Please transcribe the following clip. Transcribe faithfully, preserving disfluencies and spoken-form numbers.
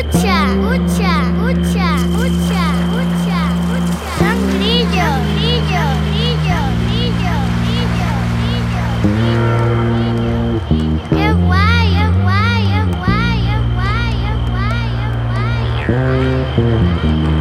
Ucha, ucha, ucha, ucha, ucha, ucha. Son grillos, grillos, grillos, grillos, grillos, grillos, grillos. Qué guay, qué guay, qué guay, qué guay, qué guay, qué guay.